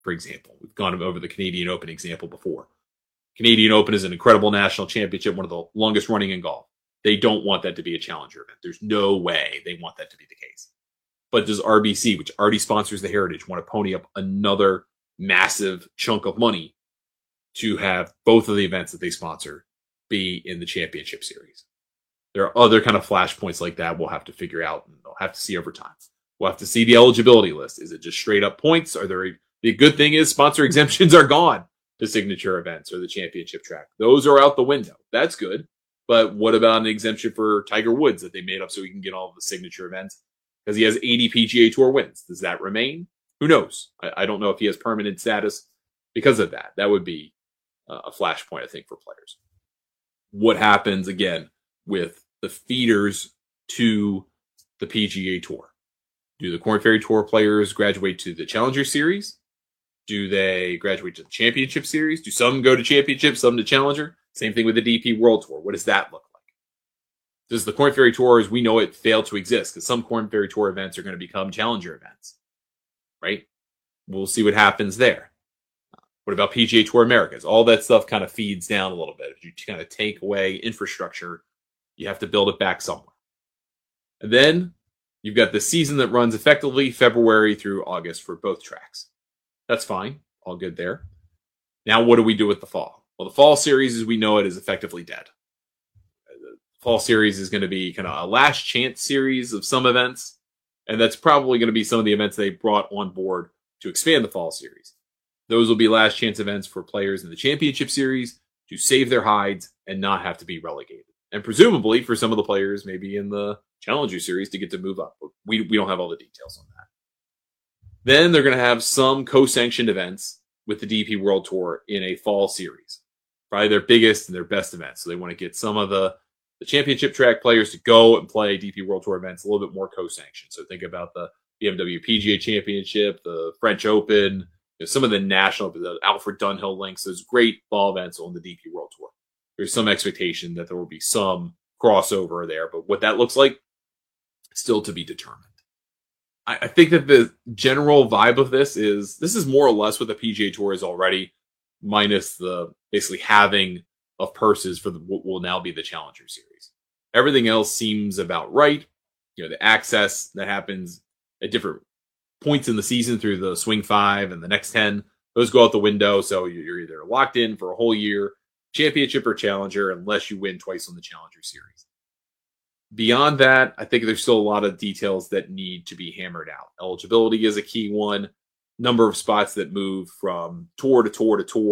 for example. We've gone over the Canadian Open example before. Canadian Open is an incredible national championship, one of the longest running in golf. They don't want that to be a challenger event. There's no way they want that to be the case. But does RBC, which already sponsors the Heritage, want to pony up another massive chunk of money to have both of the events that they sponsor be in the championship series? There are other kind of flashpoints like that we'll have to figure out, and we'll have to see over time. We'll have to see the eligibility list. Is it just straight up points? The good thing is sponsor exemptions are gone to signature events or the championship track. Those are out the window. That's good. But what about an exemption for Tiger Woods that they made up so he can get all of the signature events? Because he has 80 PGA Tour wins. Does that remain? Who knows? I don't know if he has permanent status because of that. That would be a flashpoint, I think, for players. What happens, again, with the feeders to the PGA Tour? Do the Korn Ferry Tour players graduate to the Challenger Series? Do they graduate to the Championship Series? Do some go to Championship, some to Challenger? Same thing with the DP World Tour. What does that look like? Does the Korn Ferry Tour, as we know it, fail to exist? Because some Korn Ferry Tour events are going to become Challenger events, right? We'll see what happens there. What about PGA Tour Americas? All that stuff kind of feeds down a little bit. If you kind of take away infrastructure, you have to build it back somewhere. And then you've got the season that runs effectively February through August for both tracks. That's fine. All good there. Now, what do we do with the fall? Well, the fall series, as we know it, is effectively dead. The fall series is going to be kind of a last chance series of some events, and that's probably going to be some of the events they brought on board to expand the fall series. Those will be last chance events for players in the championship series to save their hides and not have to be relegated. And presumably for some of the players, maybe in the Challenger Series, to get to move up. We don't have all the details on that. Then they're going to have some co-sanctioned events with the DP World Tour in a fall series. Probably their biggest and their best events. So they want to get some of the championship track players to go and play DP World Tour events a little bit more co-sanctioned. So think about the BMW PGA Championship, the French Open, some of the national, the Alfred Dunhill Links, those great fall events on the DP World Tour. There's some expectation that there will be some crossover there, but what that looks like, still to be determined. I think that the general vibe of this is more or less what the PGA Tour is already, minus the basically halving of purses for what will now be the Challenger Series. Everything else seems about right. The access that happens at different points in the season through the Swing 5 and the next 10, those go out the window. So you're either locked in for a whole year, championship or challenger, unless you win twice on the Challenger Series. Beyond that, I think there's still a lot of details that need to be hammered out. Eligibility is a key one. Number of spots that move from tour to tour to tour.